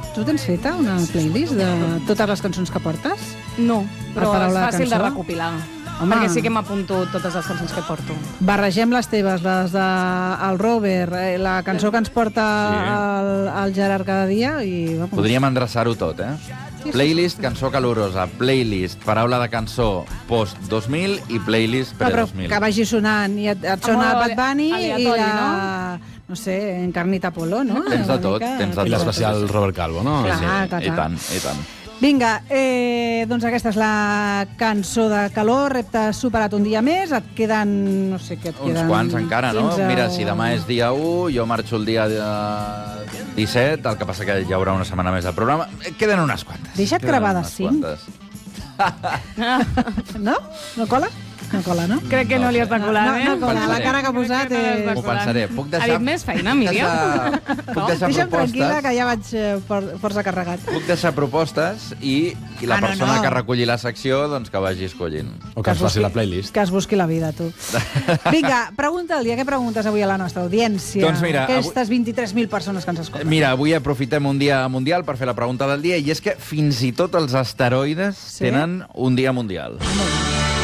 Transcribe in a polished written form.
Tu tens feta una playlist de totes les cançons que portes? No, però és fàcil de cançó? recopilar. Home. Perquè sí que m'apunto totes les cançons que porto. Barregem les teves, les del Robert, la cançó que ens porta el Gerard cada dia i... Vamos. Podríem endreçar-ho tot, Playlist, cançó calorosa, playlist, paraula de cançó post-2000 i playlist Però pre-2000. que vagi sonant i et sona modo Bad Bunny i aleatori, la... No sé, Encarnita Polo, no? Tens de tot, tens de tot. I l'especial Robert Calvo, no? Clar. I tant, i tant. Vinga, doncs aquesta és la cançó de calor, repte superat un dia més, et queden, no sé què et queden... Uns quants encara, no? 15 Mira, si demà és dia 1, jo marxo el dia 17, el que passa que hi haurà una setmana més de programa. Queden unes quantes. Deixa't Queden gravar de unes 5. quantes. No? No cola? No cola, no? Crec que no li està colant, No cola, la cara que ha posat Crec que no és... l'està Ho pensaré. Puc deixar... Ha dit més feina, Míriam? Puc deixar Deixa'm tranquil·la, propostes... que ja vaig força carregat. Puc deixar propostes i la no, persona no. que reculli la secció doncs que vagi escollint. O que es faci la playlist. Que es busqui la vida, tu. Vinga, pregunta el dia. Què preguntes avui a la nostra audiència? Doncs mira, aquestes 23.000 persones que ens escolten. Mira, avui aprofitem un dia mundial per fer la pregunta del dia i és que fins i tot els asteroides tenen un dia mundial. Molt bé.